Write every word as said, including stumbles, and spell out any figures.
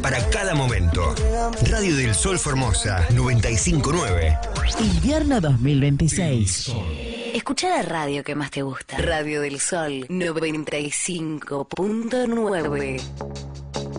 para cada momento. Radio del Sol Formosa noventa y cinco punto nueve. Invierno dos mil veintiséis. Escucha la radio que más te gusta. Radio del Sol noventa y cinco punto nueve.